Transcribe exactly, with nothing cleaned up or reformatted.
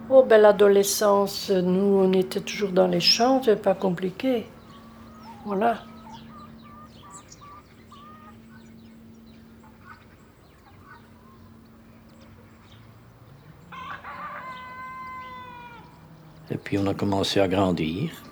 Oh, ben l'adolescence, nous, on était toujours dans les champs, c'est pas compliqué. Voilà. Et puis on a commencé à grandir.